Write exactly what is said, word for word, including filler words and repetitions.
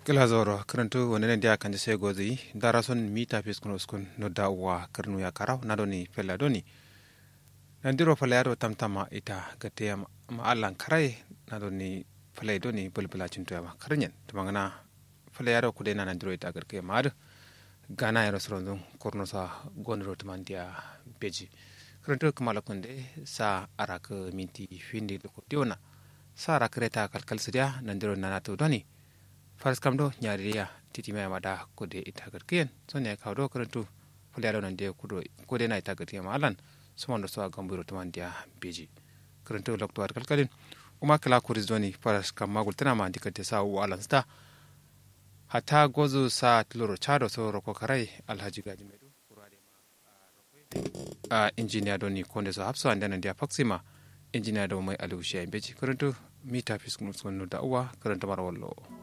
Kila zoro karantu wani ne dia kanje sai gozi dara son mita fis kun uskun no da wa karnu ya karaw na doni fella doni nandiro fella yaro tamtama ita gate ma allan karai na doni fella doni bulbula cinto ma karanyen to mangana fella yaro kude na nandiro ita garke maad gana yaro soron korno sa gonro tmandia beji karantu kamala kunde sa arak minti findi ko diona sa rakreta kalkal sidia nandiro nanato doni faras kam do nyariya titi mai mada kode ita garkiyen sonya ka do karantu fulya nan de kudo kode na ita garkiyen malan sumondo so gamburo tumandia beji karantu lokto kalkalin uma kala kuris doni faras kam magul tana ma dikate sa walan sta hata gozu sa tloro chado so roko karai alhaji gaji medu kurade ma a engineer doni konde so hapso andana dia faksima engineer do mai alushe beji karantu mita fiskun sun da uwa karantu marwallo